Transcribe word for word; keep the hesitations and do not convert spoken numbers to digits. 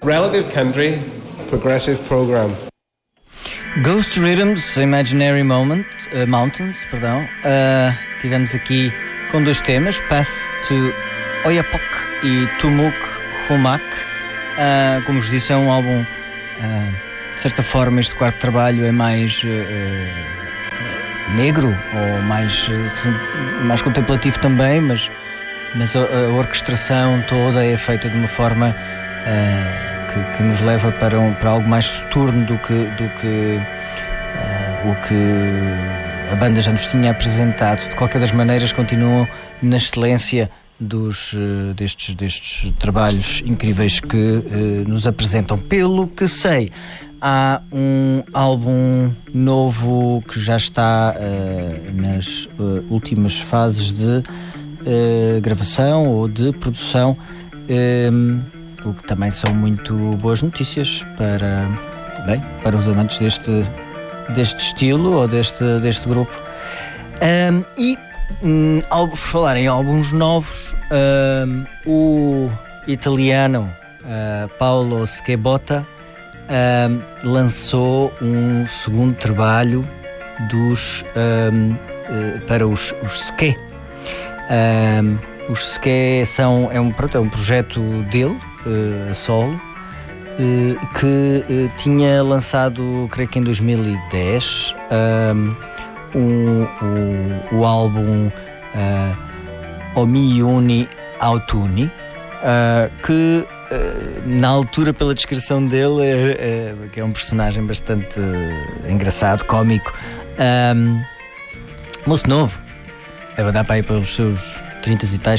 Relative Country Progressive Program. Ghost Rhythms, Imaginary Moment, uh, Mountains, perdão. Uh, tivemos aqui com dois temas, Path to Oiapoque e Tumuk Humak. Uh, como vos disse, é um álbum, uh, de certa forma, este quarto trabalho é mais uh, uh, negro, ou mais, uh, mais contemplativo também, mas, mas a, a orquestração toda é feita de uma forma uh, que, que nos leva para, um, para algo mais soturno do que, do que uh, o que a banda já nos tinha apresentado. De qualquer das maneiras, continuam na excelência dos, uh, destes, destes trabalhos incríveis que uh, nos apresentam. Pelo que sei, há um álbum novo que já está uh, nas uh, últimas fases de uh, gravação ou de produção, um, o que também são muito boas notícias para, bem, para os amantes deste, deste estilo ou deste, deste grupo. Um, e um, por falar em álbuns novos, um, o italiano uh, Paolo Scebotta um, lançou um segundo trabalho dos, um, uh, para os, os Ske. Um, os Ske são, é, um, pronto, é um projeto dele, uh, solo, uh, que uh, tinha lançado, creio que em dois mil e dez, um, um, o, o álbum uh, Omiuni Autuni, uh, que uh, na altura, pela descrição dele, é, é, que é um personagem bastante uh, engraçado, cómico, um, moço novo, deve andar para aí pelos seus trinta e tais,